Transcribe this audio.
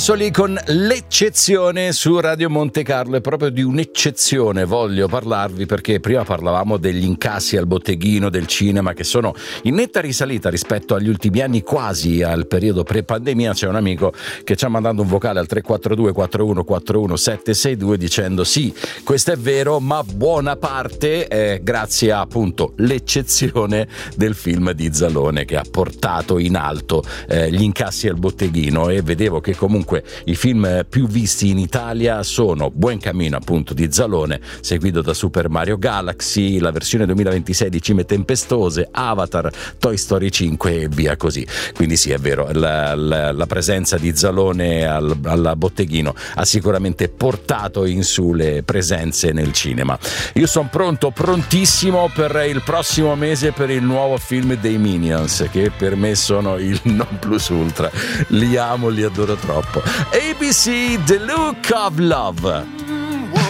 Lì con l'eccezione su Radio Monte Carlo, e proprio di un'eccezione voglio parlarvi, perché prima parlavamo degli incassi al botteghino del cinema che sono in netta risalita rispetto agli ultimi anni, quasi al periodo pre-pandemia. C'è un amico che ci ha mandato un vocale al 342 4141 762 dicendo sì, questo è vero, ma buona parte è grazie a appunto l'eccezione del film di Zalone che ha portato in alto gli incassi al botteghino. E vedevo che comunque i film più visti in Italia sono Buen Camino appunto di Zalone, seguito da Super Mario Galaxy, la versione 2026 di Cime Tempestose, Avatar, Toy Story 5 e via così. Quindi sì, è vero, la presenza di Zalone al botteghino ha sicuramente portato in su le presenze nel cinema. Io sono prontissimo per il prossimo mese per il nuovo film dei Minions, che per me sono il non plus ultra. Li amo, li adoro troppo. ABC, The Look of Love.